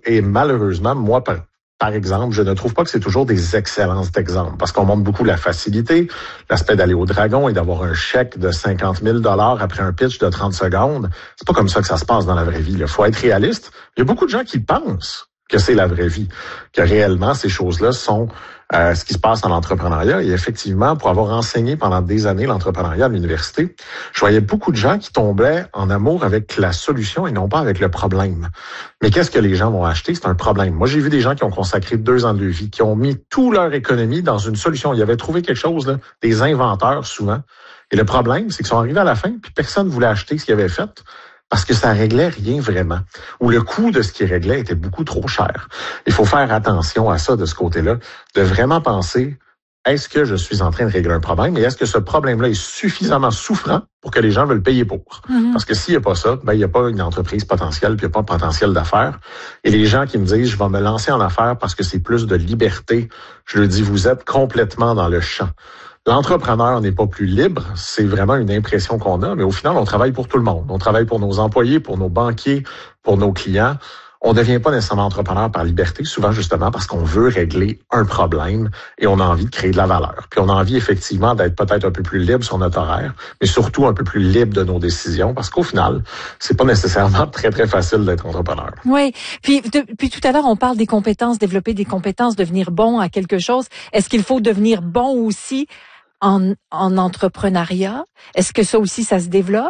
Et malheureusement, moi, par exemple, je ne trouve pas que c'est toujours des excellents exemples parce qu'on montre beaucoup la facilité, l'aspect d'aller au dragon et d'avoir un chèque de 50 000 $ après un pitch de 30 secondes. C'est pas comme ça que ça se passe dans la vraie vie. Il faut être réaliste. Il y a beaucoup de gens qui pensent que c'est la vraie vie, que réellement ces choses-là sont ce qui se passe en entrepreneuriat. Et effectivement, pour avoir enseigné pendant des années l'entrepreneuriat à l'université, je voyais beaucoup de gens qui tombaient en amour avec la solution et non pas avec le problème. Mais qu'est-ce que les gens vont acheter? C'est un problème. Moi, j'ai vu des gens qui ont consacré 2 ans de leur vie, qui ont mis toute leur économie dans une solution. Ils avaient trouvé quelque chose, là, des inventeurs souvent. Et le problème, c'est qu'ils sont arrivés à la fin, puis personne ne voulait acheter ce qu'ils avaient fait. Parce que ça réglait rien vraiment. Ou le coût de ce qui réglait était beaucoup trop cher. Il faut faire attention à ça de ce côté-là, de vraiment penser, est-ce que je suis en train de régler un problème et est-ce que ce problème-là est suffisamment souffrant pour que les gens veulent payer pour? Mm-hmm. Parce que s'il n'y a pas ça, il n'y a pas une entreprise potentielle, puis il n'y a pas de potentiel d'affaires. Et les gens qui me disent, je vais me lancer en affaires parce que c'est plus de liberté, je leur dis, vous êtes complètement dans le champ. L'entrepreneur n'est pas plus libre, c'est vraiment une impression qu'on a, mais au final, on travaille pour tout le monde. On travaille pour nos employés, pour nos banquiers, pour nos clients. On ne devient pas nécessairement entrepreneur par liberté, souvent justement parce qu'on veut régler un problème et on a envie de créer de la valeur. Puis on a envie effectivement d'être peut-être un peu plus libre sur notre horaire, mais surtout un peu plus libre de nos décisions parce qu'au final, c'est pas nécessairement très, très facile d'être entrepreneur. Oui. Puis tout à l'heure, on parle des compétences, développer des compétences, devenir bon à quelque chose. Est-ce qu'il faut devenir bon aussi en entrepreneuriat? Est-ce que ça aussi, ça se développe?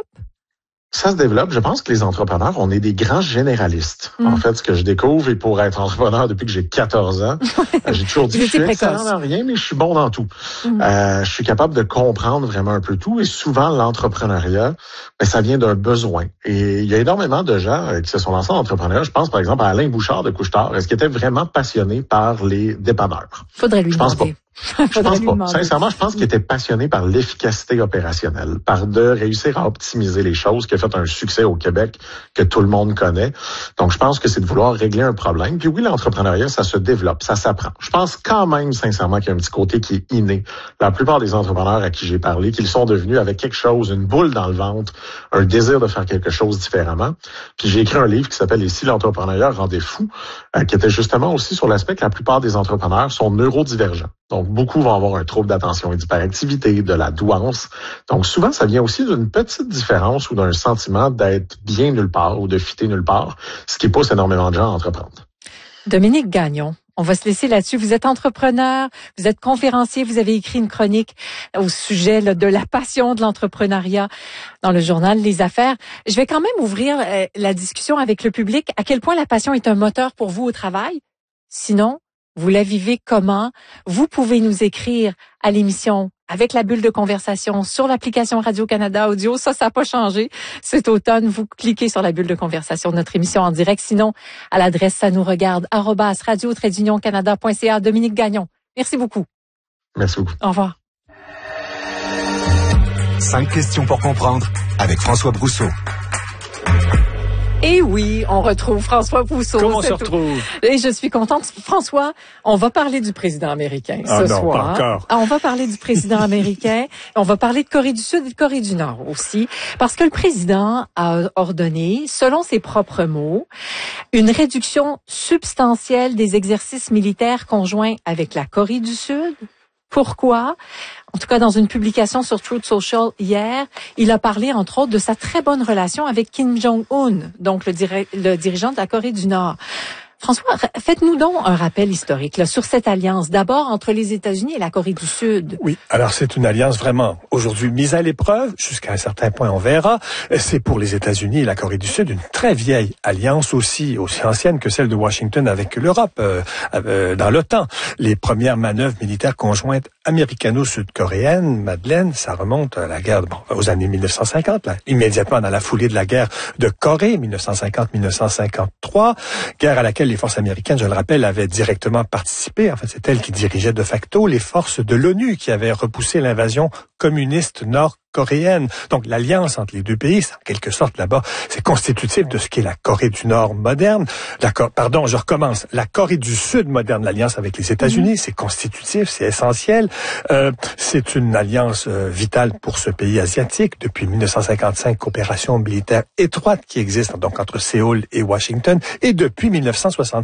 Ça se développe. Je pense que les entrepreneurs, on est des grands généralistes. En fait, ce que je découvre, et pour être entrepreneur depuis que j'ai 14 ans, j'ai toujours dit que je suis excellent dans rien, mais je suis bon dans tout. Je suis capable de comprendre vraiment un peu tout. Et souvent, l'entrepreneuriat, ça vient d'un besoin. Et il y a énormément de gens qui se sont lancés en entrepreneuriat. Je pense, par exemple, à Alain Bouchard de Couche-Tard. Est-ce qu'il était vraiment passionné par les dépanneurs? Faudrait lui demander. Je pense pas. Sincèrement, je pense qu'il était passionné par l'efficacité opérationnelle, par de réussir à optimiser les choses, qui a fait un succès au Québec que tout le monde connaît. Donc, je pense que c'est de vouloir régler un problème. Puis oui, l'entrepreneuriat, ça se développe, ça s'apprend. Je pense quand même, sincèrement, qu'il y a un petit côté qui est inné. La plupart des entrepreneurs à qui j'ai parlé, qu'ils sont devenus avec quelque chose, une boule dans le ventre, un désir de faire quelque chose différemment. Puis j'ai écrit un livre qui s'appelle « Et si l'entrepreneuriat rendait fou », qui était justement aussi sur l'aspect que la plupart des entrepreneurs sont neurodivergents. Donc, beaucoup vont avoir un trouble d'attention et d'hyperactivité, de la douance. Donc, souvent, ça vient aussi d'une petite différence ou d'un sentiment d'être bien nulle part ou de fitter nulle part, ce qui pousse énormément de gens à entreprendre. Dominique Gagnon, on va se laisser là-dessus. Vous êtes entrepreneur, vous êtes conférencier, vous avez écrit une chronique au sujet de la passion de l'entrepreneuriat dans le journal Les Affaires. Je vais quand même ouvrir la discussion avec le public. À quel point la passion est un moteur pour vous au travail? Sinon, vous la vivez comment? Vous pouvez nous écrire à l'émission avec la bulle de conversation sur l'application Radio-Canada Audio. Ça n'a pas changé. Cet automne, vous cliquez sur la bulle de conversation de notre émission en direct. Sinon, à l'adresse ça nous regarde @radio-canada.ca. Dominique Gagnon, merci beaucoup. Merci beaucoup. Au revoir. 5 questions pour comprendre avec François Brousseau. Et oui, on retrouve François Brousseau. Comment on se retrouve? Et je suis contente. François, on va parler du président américain ce soir. Pas encore. On va parler du président américain. On va parler de Corée du Sud et de Corée du Nord aussi. Parce que le président a ordonné, selon ses propres mots, une réduction substantielle des exercices militaires conjoints avec la Corée du Sud. Pourquoi? En tout cas, dans une publication sur Truth Social hier, il a parlé, entre autres, de sa très bonne relation avec Kim Jong-un, donc le dirigeant de la Corée du Nord. François, faites-nous donc un rappel historique là, sur cette alliance, d'abord entre les États-Unis et la Corée du Sud. Oui, alors c'est une alliance vraiment aujourd'hui mise à l'épreuve, jusqu'à un certain point on verra. C'est pour les États-Unis et la Corée du Sud une très vieille alliance aussi ancienne que celle de Washington avec l'Europe dans l'OTAN. Les premières manœuvres militaires conjointes américano-sud-coréennes, Madeleine, ça remonte à la guerre aux années 1950, là, immédiatement dans la foulée de la guerre de Corée, 1950-1953, guerre à laquelle les forces américaines, je le rappelle, avaient directement participé. En fait, c'est elles qui dirigeaient de facto les forces de l'ONU qui avaient repoussé l'invasion communiste nord-coréenne. Donc, l'alliance entre les deux pays, c'est en quelque sorte là-bas, c'est constitutif de ce qu'est la Corée du Nord moderne. La Corée du Sud moderne, l'alliance avec les États-Unis, c'est constitutif, c'est essentiel. C'est une alliance vitale pour ce pays asiatique. Depuis 1955, coopération militaire étroite qui existe donc entre Séoul et Washington. Et depuis 1965,